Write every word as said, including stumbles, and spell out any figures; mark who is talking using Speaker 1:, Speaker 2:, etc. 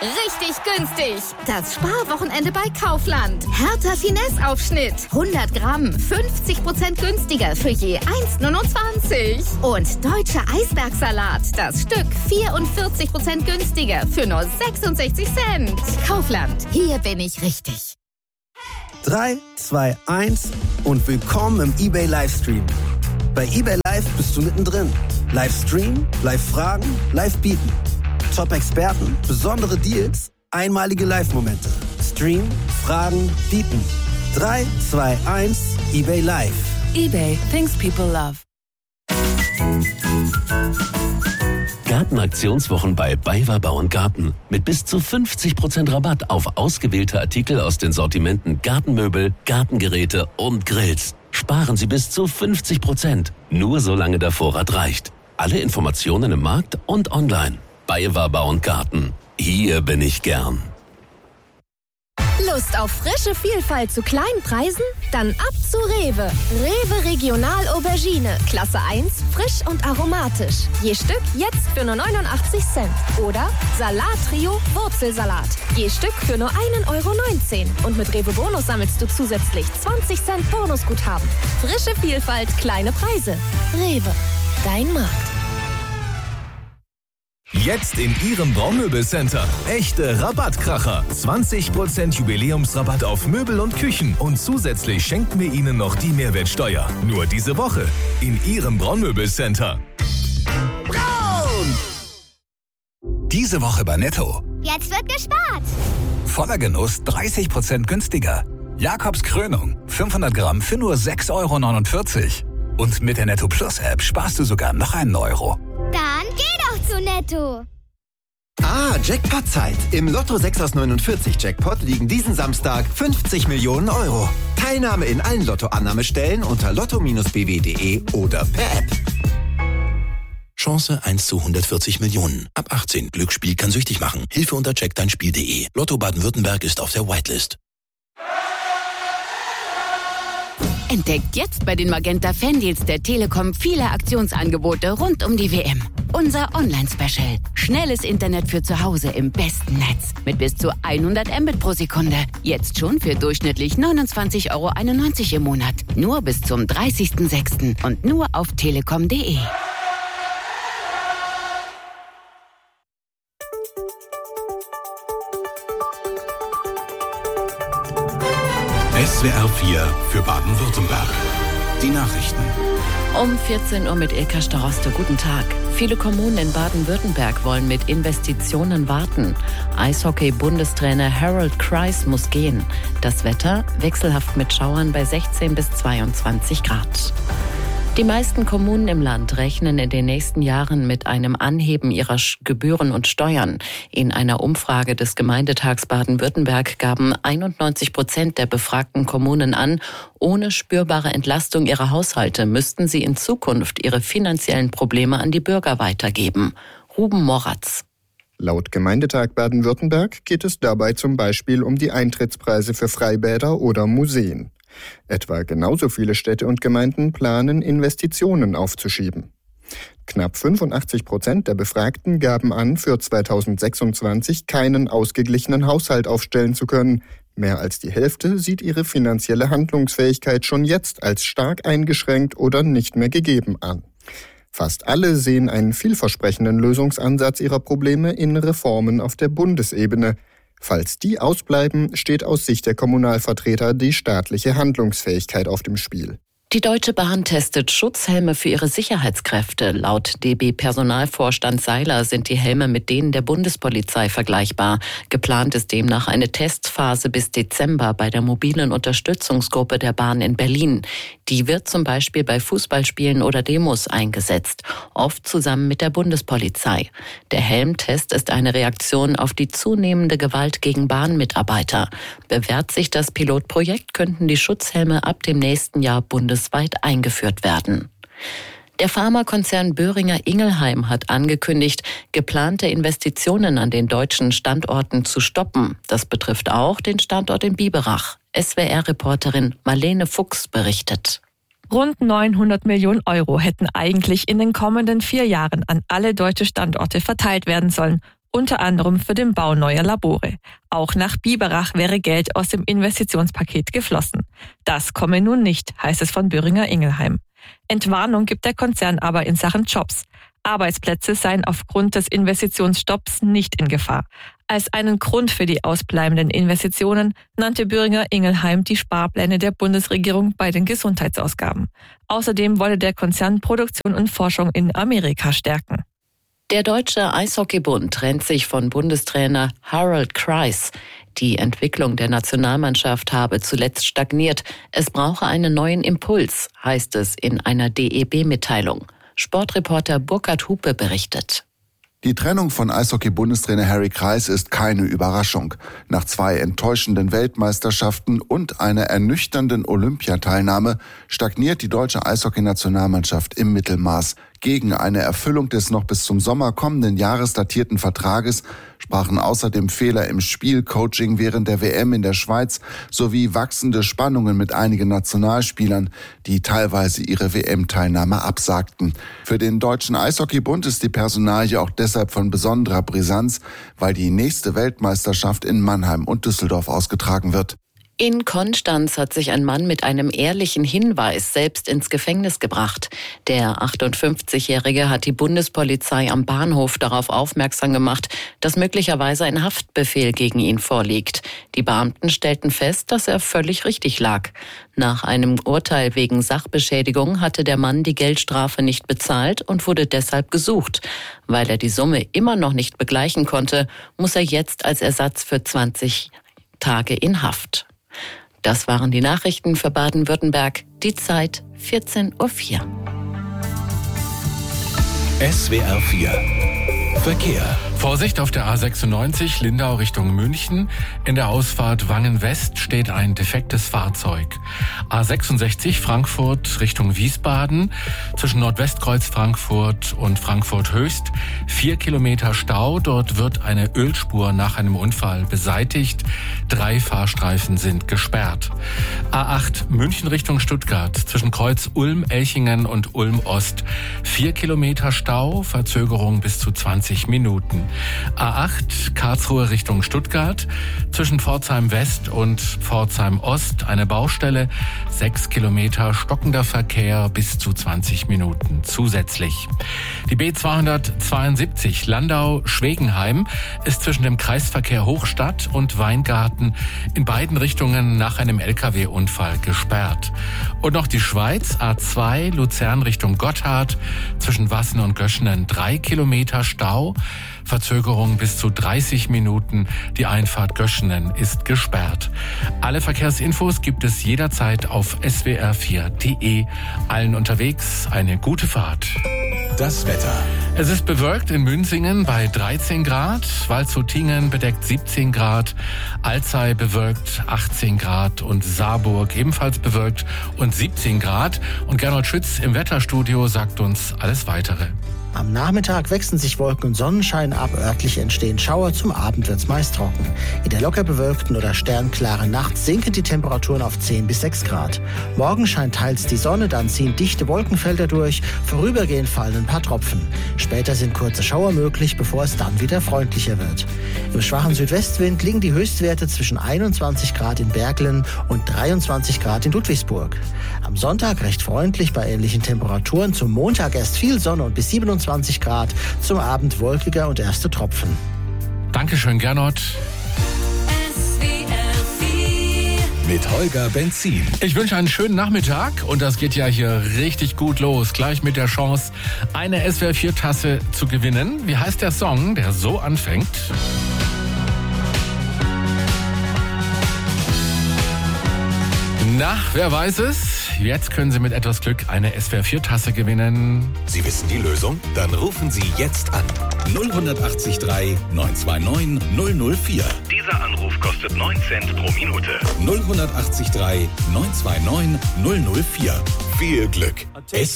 Speaker 1: richtig günstig. Das Sparwochenende bei Kaufland. Hertha Finesse-Aufschnitt. hundert Gramm, fünfzig Prozent günstiger für je eins Komma neunundzwanzig. Und deutscher Eisbergsalat. Das Stück vierundvierzig Prozent günstiger für nur sechsundsechzig Cent. Kaufland. Hier bin ich richtig.
Speaker 2: drei, zwei, eins und willkommen im eBay Livestream. Bei eBay Live bist du mittendrin. Live streamen, live fragen, live bieten. Top-Experten, besondere Deals, einmalige Live-Momente. Stream, fragen, bieten. drei, zwei, eins, eBay Live.
Speaker 3: eBay, things people love.
Speaker 4: Gartenaktionswochen bei BayWa Bau und Garten. Mit bis zu fünfzig Prozent Rabatt auf ausgewählte Artikel aus den Sortimenten Gartenmöbel, Gartengeräte und Grills. Sparen Sie bis zu fünfzig Prozent. Nur solange der Vorrat reicht. Alle Informationen im Markt und online. BayWa Bau und Garten. Hier bin ich gern.
Speaker 5: Lust auf frische Vielfalt zu kleinen Preisen? Dann ab zu Rewe. Rewe Regional Aubergine. Klasse eins, frisch und aromatisch. Je Stück jetzt für nur neunundachtzig Cent. Oder Salat-Trio Wurzelsalat. Je Stück für nur einen Euro neunzehn. Und mit Rewe Bonus sammelst du zusätzlich zwanzig Cent Bonusguthaben. Frische Vielfalt, kleine Preise. Rewe. Dein Markt.
Speaker 6: Jetzt in Ihrem Braunmöbelcenter. Echte Rabattkracher. zwanzig Prozent Jubiläumsrabatt auf Möbel und Küchen. Und zusätzlich schenken wir Ihnen noch die Mehrwertsteuer. Nur diese Woche in Ihrem Braunmöbelcenter.
Speaker 7: Braun! Diese Woche bei Netto.
Speaker 8: Jetzt wird gespart.
Speaker 7: Voller Genuss dreißig Prozent günstiger. Jakobs Krönung. fünfhundert Gramm für nur sechs Euro neunundvierzig. Und mit der Netto Plus App sparst du sogar noch einen Euro.
Speaker 8: Dann geh doch zu Netto.
Speaker 9: Ah, Jackpot-Zeit. Im Lotto sechs aus neunundvierzig Jackpot liegen diesen Samstag fünfzig Millionen Euro. Teilnahme in allen Lotto-Annahmestellen unter lotto Bindestrich b w punkt d e oder per App.
Speaker 10: Chance eins zu hundertvierzig Millionen. Ab achtzehn. Glücksspiel kann süchtig machen. Hilfe unter check dein Spiel punkt d e. Lotto Baden-Württemberg ist auf der Whitelist.
Speaker 11: Entdeckt jetzt bei den Magenta Fandeals der Telekom viele Aktionsangebote rund um die W M. Unser Online-Special. Schnelles Internet für zu Hause im besten Netz. Mit bis zu hundert Mbit pro Sekunde. Jetzt schon für durchschnittlich neunundzwanzig Euro einundneunzig im Monat. Nur bis zum dreißigsten sechsten und nur auf telekom punkt d e.
Speaker 12: S W R vier für Baden-Württemberg. Die Nachrichten.
Speaker 3: Um vierzehn Uhr mit Ilka Staroste. Guten Tag. Viele Kommunen in Baden-Württemberg wollen mit Investitionen warten. Eishockey-Bundestrainer Harold Kreis muss gehen. Das Wetter wechselhaft mit Schauern bei sechzehn bis zweiundzwanzig Grad. Die meisten Kommunen im Land rechnen in den nächsten Jahren mit einem Anheben ihrer Gebühren und Steuern. In einer Umfrage des Gemeindetags Baden-Württemberg gaben einundneunzig Prozent der befragten Kommunen an, ohne spürbare Entlastung ihrer Haushalte müssten sie in Zukunft ihre finanziellen Probleme an die Bürger weitergeben. Ruben Moratz.
Speaker 13: Laut Gemeindetag Baden-Württemberg geht es dabei zum Beispiel um die Eintrittspreise für Freibäder oder Museen. Etwa genauso viele Städte und Gemeinden planen, Investitionen aufzuschieben. Knapp fünfundachtzig Prozent der Befragten gaben an, für zweitausendsechsundzwanzig keinen ausgeglichenen Haushalt aufstellen zu können. Mehr als die Hälfte sieht ihre finanzielle Handlungsfähigkeit schon jetzt als stark eingeschränkt oder nicht mehr gegeben an. Fast alle sehen einen vielversprechenden Lösungsansatz ihrer Probleme in Reformen auf der Bundesebene. Falls die ausbleiben, steht aus Sicht der Kommunalvertreter die staatliche Handlungsfähigkeit auf dem Spiel.
Speaker 3: Die Deutsche Bahn testet Schutzhelme für ihre Sicherheitskräfte. Laut D B-Personalvorstand Seiler sind die Helme mit denen der Bundespolizei vergleichbar. Geplant ist demnach eine Testphase bis Dezember bei der mobilen Unterstützungsgruppe der Bahn in Berlin. Die wird zum Beispiel bei Fußballspielen oder Demos eingesetzt, oft zusammen mit der Bundespolizei. Der Helmtest ist eine Reaktion auf die zunehmende Gewalt gegen Bahnmitarbeiter. Bewährt sich das Pilotprojekt, könnten die Schutzhelme ab dem nächsten Jahr bundesweit eingeführt werden. Der Pharmakonzern Boehringer Ingelheim hat angekündigt, geplante Investitionen an den deutschen Standorten zu stoppen. Das betrifft auch den Standort in Biberach. S W R-Reporterin Marlene Fuchs berichtet.
Speaker 14: Rund neunhundert Millionen Euro hätten eigentlich in den kommenden vier Jahren an alle deutsche Standorte verteilt werden sollen. unter anderem für den Bau neuer Labore. Auch nach Biberach wäre Geld aus dem Investitionspaket geflossen. Das komme nun nicht, heißt es von Boehringer Ingelheim. Entwarnung gibt der Konzern aber in Sachen Jobs. Arbeitsplätze seien aufgrund des Investitionsstopps nicht in Gefahr. Als einen Grund für die ausbleibenden Investitionen nannte Boehringer Ingelheim die Sparpläne der Bundesregierung bei den Gesundheitsausgaben. Außerdem wolle der Konzern Produktion und Forschung in Amerika stärken.
Speaker 3: Der Deutsche Eishockeybund trennt sich von Bundestrainer Harald Kreis. Die Entwicklung der Nationalmannschaft habe zuletzt stagniert. Es brauche einen neuen Impuls, heißt es in einer D E B-Mitteilung. Sportreporter Burkhard Hupe berichtet.
Speaker 15: Die Trennung von Eishockey-Bundestrainer Harry Kreis ist keine Überraschung. Nach zwei enttäuschenden Weltmeisterschaften und einer ernüchternden Olympiateilnahme stagniert die deutsche Eishockey-Nationalmannschaft im Mittelmaß. Gegen eine Erfüllung des noch bis zum Sommer kommenden Jahres datierten Vertrages sprachen außerdem Fehler im Spielcoaching während der W M in der Schweiz sowie wachsende Spannungen mit einigen Nationalspielern, die teilweise ihre W M-Teilnahme absagten. Für den Deutschen Eishockeybund ist die Personalie auch deshalb von besonderer Brisanz, weil die nächste Weltmeisterschaft in Mannheim und Düsseldorf ausgetragen wird.
Speaker 3: In Konstanz hat sich ein Mann mit einem ehrlichen Hinweis selbst ins Gefängnis gebracht. Der achtundfünfzigjährige hat die Bundespolizei am Bahnhof darauf aufmerksam gemacht, dass möglicherweise ein Haftbefehl gegen ihn vorliegt. Die Beamten stellten fest, dass er völlig richtig lag. Nach einem Urteil wegen Sachbeschädigung hatte der Mann die Geldstrafe nicht bezahlt und wurde deshalb gesucht. Weil er die Summe immer noch nicht begleichen konnte, muss er jetzt als Ersatz für zwanzig Tage in Haft. Das waren die Nachrichten für Baden-Württemberg. Die Zeit vierzehn Uhr vier.
Speaker 12: S W R vier Verkehr.
Speaker 16: Vorsicht auf der A sechsundneunzig Lindau Richtung München. In der Ausfahrt Wangen-West steht ein defektes Fahrzeug. A sechsundsechzig Frankfurt Richtung Wiesbaden. Zwischen Nordwestkreuz Frankfurt und Frankfurt Höchst. Vier Kilometer Stau. Dort wird eine Ölspur nach einem Unfall beseitigt. Drei Fahrstreifen sind gesperrt. A acht München Richtung Stuttgart. Zwischen Kreuz Ulm-Elchingen und Ulm-Ost. Vier Kilometer Stau. Verzögerung bis zu zwanzig Minuten. A acht Karlsruhe Richtung Stuttgart. Zwischen Pforzheim West und Pforzheim Ost eine Baustelle. Sechs Kilometer stockender Verkehr bis zu zwanzig Minuten zusätzlich. Die B zweihundertzweiundsiebzig Landau-Schwegenheim ist zwischen dem Kreisverkehr Hochstadt und Weingarten in beiden Richtungen nach einem L K W-Unfall gesperrt. Und noch die Schweiz, A zwei Luzern Richtung Gotthard. Zwischen Wassen und Göschenen drei Kilometer Stau. Verzögerung bis zu dreißig Minuten. Die Einfahrt Göschenen ist gesperrt. Alle Verkehrsinfos gibt es jederzeit auf S W R vier Punkt de. Allen unterwegs eine gute Fahrt.
Speaker 12: Das Wetter.
Speaker 16: Es ist bewölkt in Münsingen bei dreizehn Grad, Waldshutingen bedeckt siebzehn Grad, Alzey bewölkt achtzehn Grad und Saarburg ebenfalls bewölkt und siebzehn Grad. Und Gernot Schütz im Wetterstudio sagt uns alles Weitere.
Speaker 17: Am Nachmittag wechseln sich Wolken und Sonnenschein ab, örtlich entstehen Schauer, zum Abend wird's meist trocken. In der locker bewölkten oder sternklaren Nacht sinken die Temperaturen auf zehn bis sechs Grad. Morgen scheint teils die Sonne, dann ziehen dichte Wolkenfelder durch, vorübergehend fallen ein paar Tropfen. Später sind kurze Schauer möglich, bevor es dann wieder freundlicher wird. Im schwachen Südwestwind liegen die Höchstwerte zwischen einundzwanzig Grad in Berglen und dreiundzwanzig Grad in Ludwigsburg. Am Sonntag recht freundlich bei ähnlichen Temperaturen, zum Montag erst viel Sonne und bis siebenundzwanzig Grad, zum Abend wolkiger und erste Tropfen.
Speaker 16: Dankeschön, Gernot.
Speaker 12: Mit Holger Benzin.
Speaker 16: Ich wünsche einen schönen Nachmittag und das geht ja hier richtig gut los. Gleich mit der Chance, eine S W R vier Tasse zu gewinnen. Wie heißt der Song, der so anfängt? Na, wer weiß es? Jetzt können Sie mit etwas Glück eine S W R vier Tasse gewinnen.
Speaker 12: Sie wissen die Lösung? Dann rufen Sie jetzt an. null acht drei neun zwei neun null null vier.
Speaker 18: Dieser Anruf kostet neun Cent pro Minute.
Speaker 12: null acht drei neun zwei neun null null vier. Viel Glück. S